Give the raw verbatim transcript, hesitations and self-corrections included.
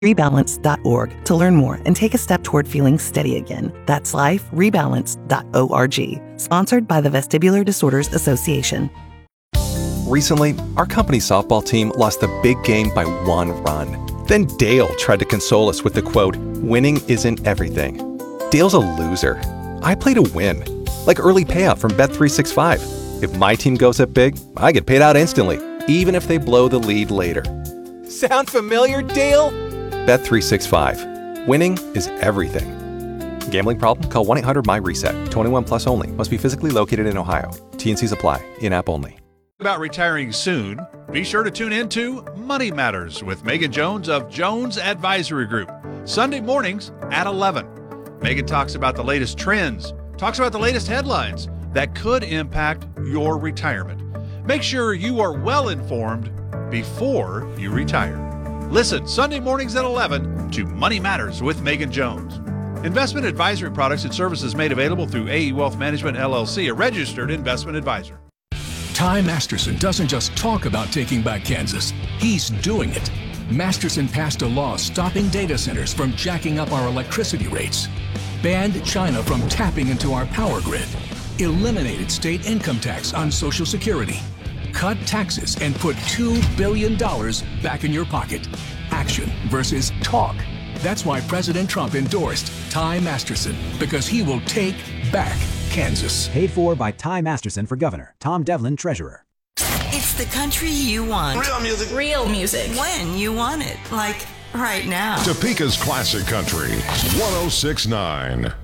rebalance dot org to learn more and take a step toward feeling steady again. That's life rebalance dot org. Sponsored by the Vestibular Disorders Association. Recently, our company's softball team lost the big game by one run. Then Dale tried to console us with the quote, "Winning isn't everything." Dale's a loser. I play to win. Like early payout from Bet three sixty-five. If my team goes up big, I get paid out instantly, even if they blow the lead later. Sound familiar, Dale? Bet three sixty-five. Winning is everything. Gambling problem? Call one eight hundred M Y reset. twenty-one plus only. Must be physically located in Ohio. T and Cs apply. In-app only. About retiring soon, be sure to tune in to Money Matters with Megan Jones of Jones Advisory Group, Sunday mornings at eleven. Megan talks about the latest trends, talks about the latest headlines that could impact your retirement. Make sure you are well informed before you retire. Listen Sunday mornings at eleven to Money Matters with Megan Jones. Investment advisory products and services made available through A E Wealth Management, L L C, a registered investment advisor. Ty Masterson doesn't just talk about taking back Kansas, he's doing it. Masterson passed a law stopping data centers from jacking up our electricity rates, banned China from tapping into our power grid, eliminated state income tax on Social Security, cut taxes, and put two billion dollars back in your pocket. Action versus talk. That's why President Trump endorsed Ty Masterson, because he will take back Kansas. Paid for by Ty Masterson for governor. Tom Devlin, treasurer. It's the country you want. Real music. Real music. When you want it. Like right now. Topeka's Classic Country, one oh six point nine.